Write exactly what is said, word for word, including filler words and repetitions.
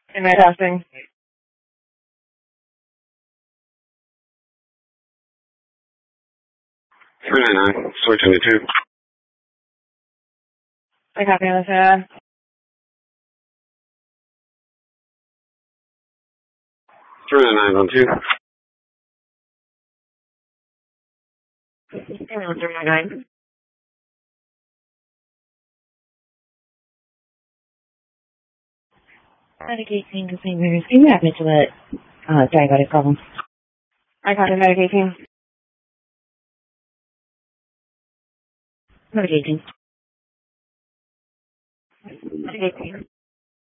Am I testing? three nine nine, switch into two. I copy on this, uh, three nine nine on two. Ambulance three nine nine. Medication to Saint Mary's. Can you have me to the uh, diabetic problem? I copy medication. Medication. Medication.